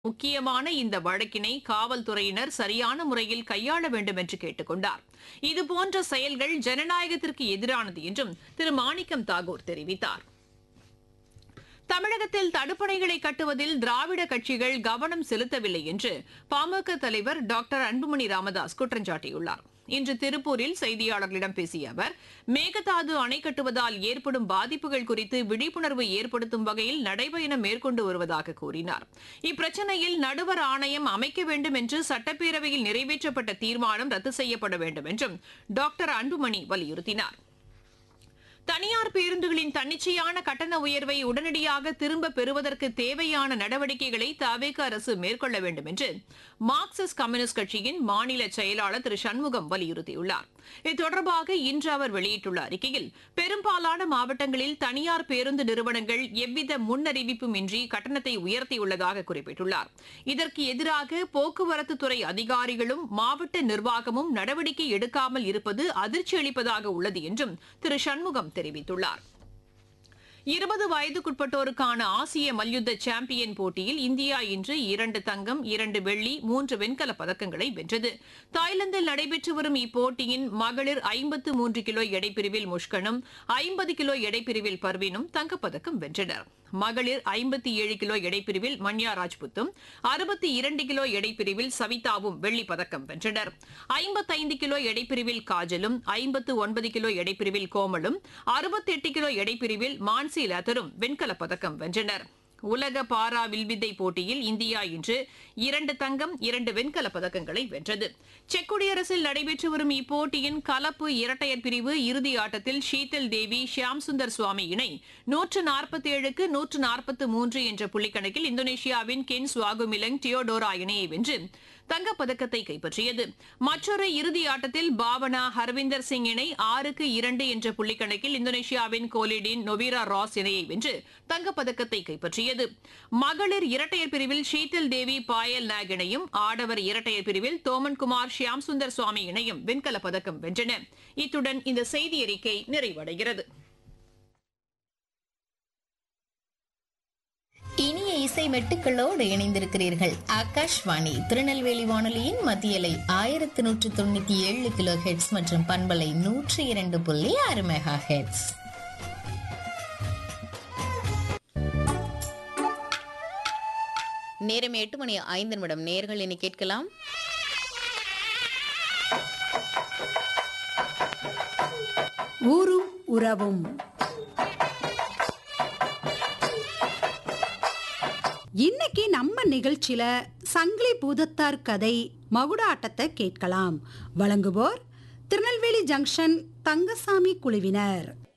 முக்கியமான இந்த வழக்கினை காவல்துறையினர் சரியான முறையில் கையாள வேண்டும் என்று கேட்டுக் கொண்டார். இதுபோன்ற செயல்கள் ஜனநாயகத்திற்கு எதிரானது என்றும் திரு மாணிக்கம் தாகூர் தெரிவித்தார். தமிழகத்தில் தடுப்பணைகளை கட்டுவதில் திராவிட கட்சிகள் கவனம் செலுத்தவில்லை என்று பாமக தலைவர் டாக்டர் அன்புமணி ராமதாஸ் குற்றம் சாட்டியுள்ளார். இன்று திருப்பூரில் செய்தியாளர்களிடம் பேசிய அவர், மேகதாது அணை கட்டுவதால் ஏற்படும் பாதிப்புகள் குறித்து விழிப்புணர்வு ஏற்படுத்தும் வகையில் நடைபயணம் மேற்கொண்டு வருவதாக கூறினார். இப்பிரச்சினையில் நடுவர் ஆணையம் அமைக்க வேண்டும் என்று சட்டப்பேரவையில் நிறைவேற்றப்பட்ட தீர்மானம் ரத்து செய்யப்பட வேண்டும் என்றும் டாக்டர் அன்புமணி வலியுறுத்தினார். தனியார் பேருந்துகளின் தன்னிச்சையான கட்டண உயர்வை உடனடியாக திரும்ப பெறுவதற்கு தேவையான நடவடிக்கைகளை தவேக அரசு மேற்கொள்ள வேண்டும் என்று மார்க்சிஸ்ட் கம்யூனிஸ்ட் கட்சியின் மாநில செயலாளர் திரு சண்முகம் வலியுறுத்தியுள்ளார். இது தொடர்பாக இன்று அவர் வெளியிட்டுள்ள அறிக்கையில், பெரும்பாலான மாவட்டங்களில் தனியார் பேருந்து நிறுவனங்கள் எவ்வித முன்னறிவிப்பும் இன்றி கட்டணத்தை உயர்த்தியுள்ளதாக குறிப்பிட்டுள்ளார். இதற்கு எதிராக போக்குவரத்து துறை அதிகாரிகளும் மாவட்ட நிர்வாகமும் நடவடிக்கை எடுக்காமல் இருப்பது அதிர்ச்சி அளிப்பதாக உள்ளது என்றும் திரு சண்முகம் தெரிவித்துள்ளார். 20 வயதுக்குட்பட்டோருக்கான ஆசிய மல்யுத்த சாம்பியன் போட்டியில் இந்தியா இன்று 2 தங்கம், 2 வெள்ளி, 3 வெண்கலப் பதக்கங்களை வென்றது. தாய்லாந்தில் நடைபெற்று வரும் இப்போட்டியின் மகளிர் 53 கிலோ எடைப்பிரிவில் முஷ்கனும், 50 கிலோ எடைப்பிரிவில் பர்வீனும் தங்கப்பதக்கம் வென்றனர். மகளிர் 57 கிலோ எடைப்பிரிவில் மன்யா ராஜ்புத்தும், 62 கிலோ எடைப்பிரிவில் சவிதாவும் வெள்ளிப் பதக்கம் வென்றனர். 55 கிலோ எடைப்பிரிவில் காஜலும், 59 கிலோ எடைப்பிரிவில் கோமலும், 68 கிலோ எடைப்பிரிவில் மான்சி லாத்தரும் வெண்கலப் பதக்கம் வென்றனர். உலக பாரா வில்வித்தை போட்டியில் இந்தியா இன்று 2 தங்கம், 2 வெண்கலப் பதக்கங்களை வென்றது. செக் குடியரசில் நடைபெற்று வரும் இப்போட்டியின் கலப்பு இரட்டையர் பிரிவு இறுதி ஆட்டத்தில் ஷீதல் தேவி, ஷியாம் சுந்தர் சுவாமி இணை 147க்கு 143 என்ற புள்ளிக்கணக்கில் இந்தோனேஷியாவின் கென் சுவாகுமிலங் டியோடோரா இணையை வென்று தங்கப்பதக்கத்தை கைப்பற்றியது. மற்றொரு இறுதி ஆட்டத்தில் பாவனா ஹர்விந்தர் சிங் இணை 6க்கு 2 என்ற புள்ளிக்கணக்கில் இந்தோனேஷியாவின் கோலிடின் நொவீரா ராஸ் இணையை வென்று தங்கப்பதக்கத்தை கைப்பற்றியது. மகளிர் இரட்டையர் பிரிவில் ஷீதல் தேவி பாயல் நாக் இணையும், ஆடவர் இரட்டையர் பிரிவில் தோமன்குமார் ஷியாம் சுந்தர் சுவாமி இணையும் வெண்கலப் பதக்கம் வென்றன. இத்துடன் இந்த செய்தி அறிக்கை நிறைவடைகிறது. இனிய இசை மெட்டுக்களோடு இணைந்திருக்கிறீர்கள். ஆகாஷ்வாணி திருநெல்வேலி வானொலியின் மத்தியலை 1197 கிலோ ஹெட்ஸ் மற்றும் பண்பலை 102.6 மெகா ஹெட்ஸ். நேரம் 8:05. நேர்கள் இனி கேட்கலாம் ஊரும் உறவும். இன்னைக்கு நம்ம நிகழ்ச்சியில சங்கிலி பூதத்தார் கதை மகுடாட்டத்தை கேட்கலாம். வழங்குவோர் திருநெல்வேலி ஜங்ஷன் தங்கசாமி குழுவினர்.